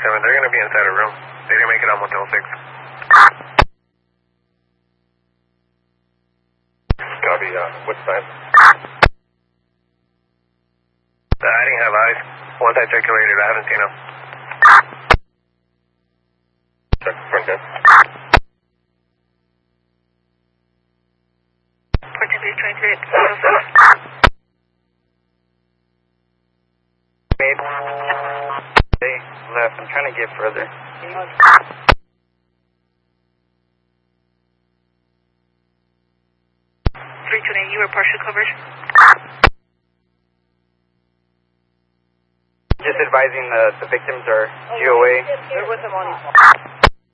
they're going to be inside a room. They didn't make it on Motel 6. Copy, what's time? I didn't have eyes. Once I circulated, I haven't seen them. Check front desk. Portuguese 26. Made. They left. I'm trying to get further. 328, you were partial coverage. Just advising the victims are GOA. They're with them on